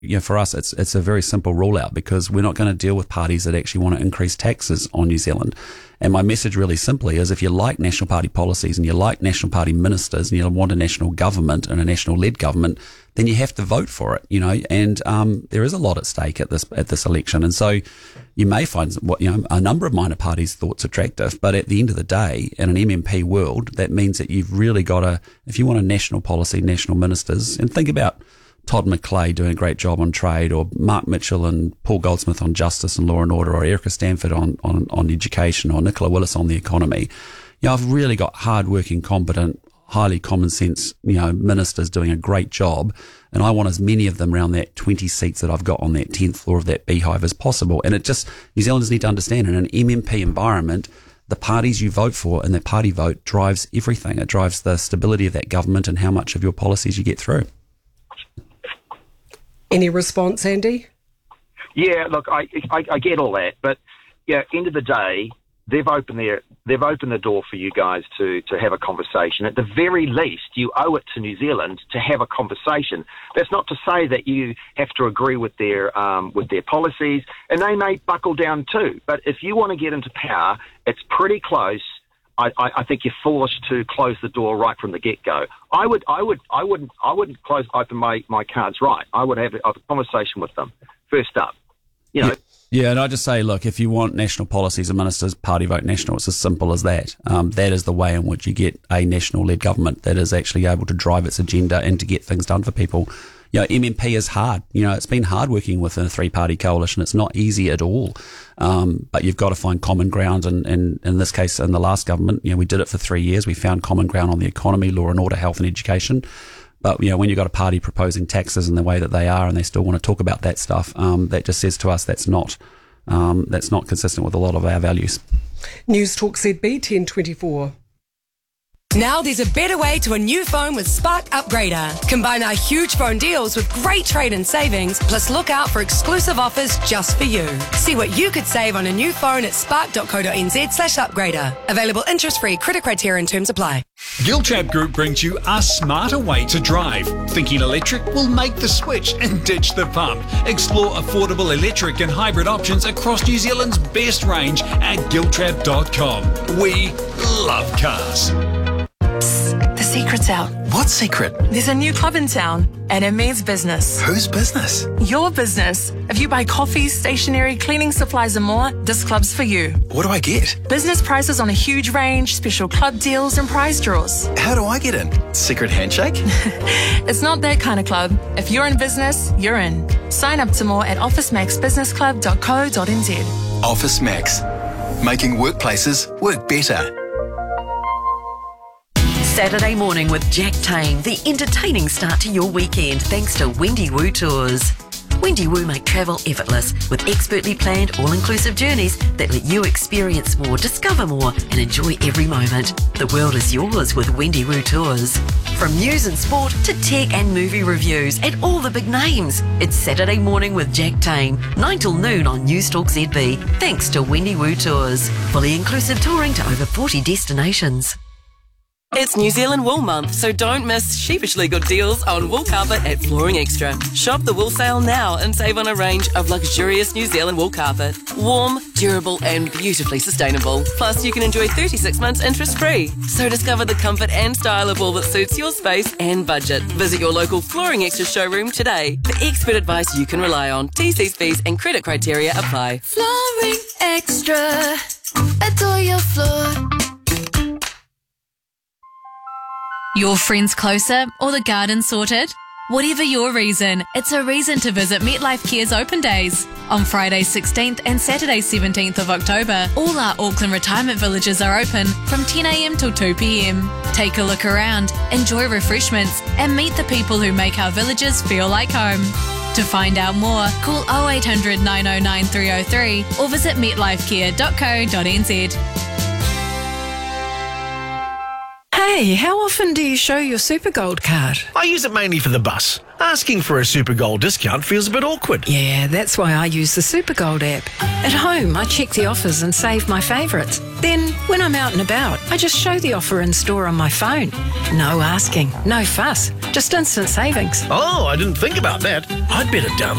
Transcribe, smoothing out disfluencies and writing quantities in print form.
for us, it's a very simple rule out, because we're not going to deal with parties that actually want to increase taxes on New Zealand. And my message really simply is, if you like National Party policies and you like National Party ministers and you want a national government and a national-led government, then you have to vote for it, and there is a lot at stake at this election. And so you may find a number of minor parties' thoughts attractive, but at the end of the day, in an MMP world, that means that you've really got to, if you want a national policy, national ministers, and think about Todd McClay doing a great job on trade, or Mark Mitchell and Paul Goldsmith on justice and law and order, or Erica Stanford on education, or Nicola Willis on the economy. I've really got hard-working, competent, highly common sense, ministers doing a great job. And I want as many of them around that 20 seats that I've got on that 10th floor of that beehive as possible. And New Zealanders need to understand, in an MMP environment, the parties you vote for and the party vote drives everything. It drives the stability of that government and how much of your policies you get through. Any response, Andy? Yeah, look, I get all that, but end of the day, they've opened the door for you guys to have a conversation. At the very least, you owe it to New Zealand to have a conversation. That's not to say that you have to agree with their policies, and they may buckle down too. But if you want to get into power, it's pretty close. I think you're foolish to close the door right from the get-go. I wouldn't open my cards right. I would have a conversation with them first up. Yeah, and I just say, look, if you want national policies and ministers, party vote national. It's as simple as that. That is the way in which you get a national-led government that is actually able to drive its agenda and to get things done for people. MMP is hard. It's been hard working within a three-party coalition. It's not easy at all. But you've got to find common ground. And in this case, in the last government, we did it for 3 years. We found common ground on the economy, law and order, health and education. But, when you've got a party proposing taxes in the way that they are, and they still want to talk about that stuff, that just says to us that's not consistent with a lot of our values. News Talk ZB 1024. Now there's a better way to a new phone with Spark Upgrader. Combine our huge phone deals with great trade-in savings, plus look out for exclusive offers just for you. See what you could save on a new phone at spark.co.nz/upgrader. Available interest-free, credit criteria and terms apply. Giltrap Group brings you a smarter way to drive. Thinking electric? Will make the switch and ditch the pump. Explore affordable electric and hybrid options across New Zealand's best range at giltrap.com. We love cars. The secret's out. What secret? There's a new club in town, and it means business. Whose business? Your business. If you buy coffee, stationery, cleaning supplies and more, this club's for you. What do I get? Business prices on a huge range, special club deals and prize draws. How do I get in? Secret handshake? It's not that kind of club. If you're in business, you're in. Sign up to more at officemaxbusinessclub.co.nz. Office Max. Making workplaces work better. Saturday morning with Jack Tame, the entertaining start to your weekend thanks to Wendy Woo Tours. Wendy Woo make travel effortless with expertly planned all-inclusive journeys that let you experience more, discover more and enjoy every moment. The world is yours with Wendy Woo Tours. From news and sport to tech and movie reviews and all the big names. It's Saturday morning with Jack Tame, 9 till noon on News Talk ZB, thanks to Wendy Woo Tours. Fully inclusive touring to over 40 destinations. It's New Zealand Wool Month, so don't miss sheepishly good deals on wool carpet at Flooring Extra. Shop the wool sale now and save on a range of luxurious New Zealand wool carpet. Warm, durable and beautifully sustainable. Plus, you can enjoy 36 months interest-free. So discover the comfort and style of wool that suits your space and budget. Visit your local Flooring Extra showroom today for expert advice you can rely on. TC's fees and credit criteria apply. Flooring Extra. Adore your floor. Your friends closer or the garden sorted? Whatever your reason, it's a reason to visit MetLife Care's Open Days. On Friday 16th and Saturday 17th of October, all our Auckland retirement villages are open from 10 a.m. till 2 p.m. Take a look around, enjoy refreshments and meet the people who make our villages feel like home. To find out more, call 0800 909 303 or visit metlifecare.co.nz. Hey, how often do you show your SuperGold card? I use it mainly for the bus. Asking for a Supergold discount feels a bit awkward. Yeah, that's why I use the Supergold app. At home, I check the offers and save my favourites. Then, when I'm out and about, I just show the offer in store on my phone. No asking, no fuss, just instant savings. Oh, I didn't think about that. I'd better download